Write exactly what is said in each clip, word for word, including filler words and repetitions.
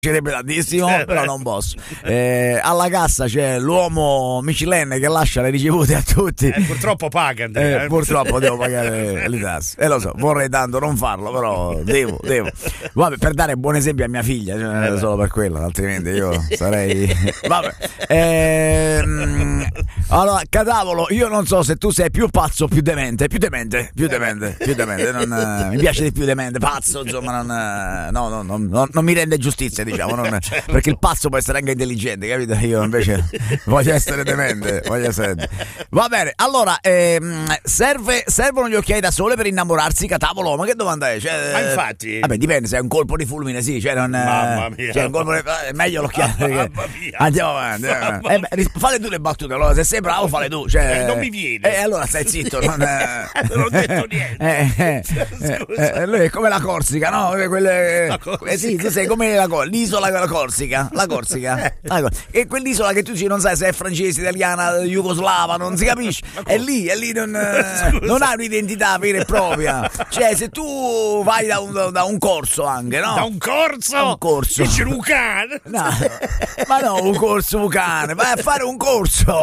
piacerebbe tantissimo, però non posso. Eh, alla cassa c'è l'uomo Michelin che lascia le ricevute a tutti. Eh, purtroppo paga, Andrea. Eh, purtroppo devo pagare le tasse. E eh, lo so, vorrei tanto non farlo, però devo, devo. Vabbè, per dare buon esempio a mia figlia, cioè, eh, solo per quello, altrimenti io sarei. Vabbè. Ehm, allora, Catavolo, io non so se tu sei più pazzo o più demente. Più demente, più demente, più demente. Non, eh, mi piace di più demente, pazzo, insomma, non, eh, no, no, no, no, non mi rende giustizia. Diciamo, non, perché il pazzo può essere anche intelligente, capito? Io invece voglio essere demente, voglio essere. Va bene, allora ehm, serve, servono gli occhiali da sole per innamorarsi, Catavolo? Ma che domanda è? Cioè, ma infatti, vabbè, dipende, se è un colpo di fulmine, sì, cioè non mamma mia, cioè, un colpo di, è meglio l'occhiale. Mamma che... mia. Andiamo avanti. Mamma eh, beh, fate tu le battute, allora, se sei bravo, fale tu. Cioè... Eh, non mi viene. E eh, allora stai zitto, non, non ho detto niente. Eh, eh, eh, eh, lui è come la Corsica, no? Quelle... La Corsica. Eh, sì, tu sei come la, l'isola della Corsica, la Corsica. E quell'isola che tu dici, non sai se è francese, italiana, jugoslava, non si capisce. È lì, è lì, non, non ha un'identità vera e propria. Cioè, se tu vai da un, da un corso anche, no? Da un corso? Da un corso. Dici un cane? No, ma no, un corso un cane, vai a fare un corso.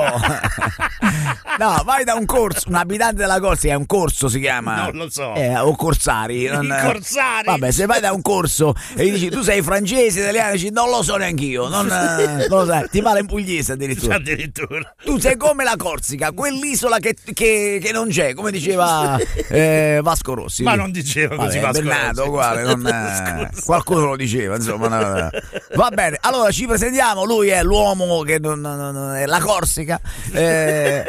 No, vai da un corso, un abitante della Corsica, è un corso si chiama. Non lo so. Eh, o corsari. Non... I corsari. Vabbè, se vai da un corso e gli dici tu sei francese, italiano, dici non lo so neanch'io, non, non lo sai, ti vale in pugliese addirittura. Addirittura. Tu sei come la Corsica, quell'isola che, che, che non c'è, come diceva eh, Vasco Rossi. Ma non diceva così. Vabbè, Vasco Bennato, Rossi. uguale, non, qualcuno lo diceva, insomma. No, no. Va bene, allora ci presentiamo, lui è l'uomo che non, non, non è la Corsica. Eh,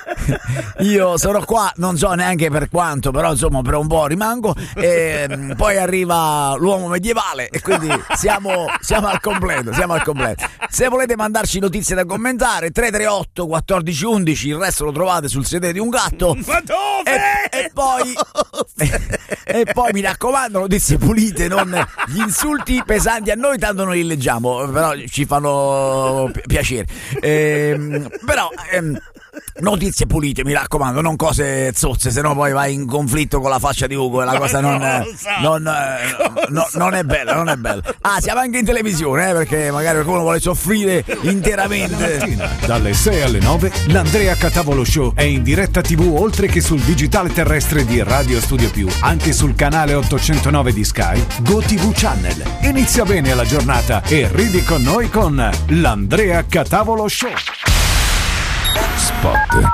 io sono qua, non so neanche per quanto, però insomma per un po' rimango. E poi arriva l'uomo medievale e quindi siamo, siamo al completo, siamo al completo. Se volete mandarci notizie da commentare, tre tre otto quattordici undici, il resto lo trovate sul sedere di un gatto. Ma dove? E, e poi e, e poi mi raccomando, notizie pulite, non gli insulti pesanti a noi, tanto non li leggiamo, però ci fanno pi- piacere. Ehm, però ehm, notizie pulite, mi raccomando, non cose zozze, se no poi vai in conflitto con la faccia di Ugo e la cosa non, non, no, non è bella, non è bella. Ah, siamo anche in televisione, eh, perché magari qualcuno vuole soffrire interamente. Dalle sei alle nove l'Andrea Catavolo Show è in diretta tivù, oltre che sul digitale terrestre di Radio Studio Più, anche sul canale ottocentonove di Sky, GoTV Channel. Inizia bene la giornata e ridi con noi con l'Andrea Catavolo Show. Spot.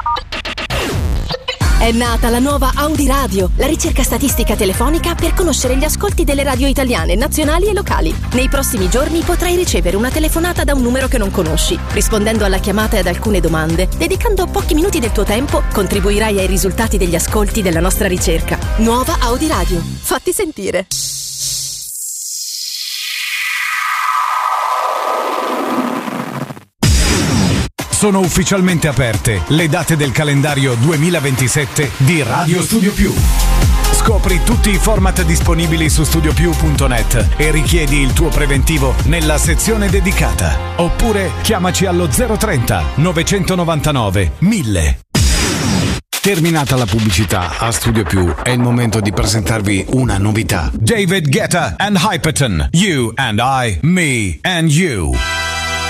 È nata la nuova Audi Radio, la ricerca statistica telefonica per conoscere gli ascolti delle radio italiane, nazionali e locali. Nei prossimi giorni potrai ricevere una telefonata da un numero che non conosci. Rispondendo alla chiamata e ad alcune domande, dedicando pochi minuti del tuo tempo, contribuirai ai risultati degli ascolti della nostra ricerca. Nuova Audi Radio. Fatti sentire. Sono ufficialmente aperte le date del calendario duemilaventisette di Radio Studio Più. Scopri tutti i format disponibili su studio più punto net e richiedi il tuo preventivo nella sezione dedicata. Oppure chiamaci allo zero trenta novecentonovantanove mille. Terminata la pubblicità, a Studio Più è il momento di presentarvi una novità. David Guetta and Hyperton, You and I, Me and You.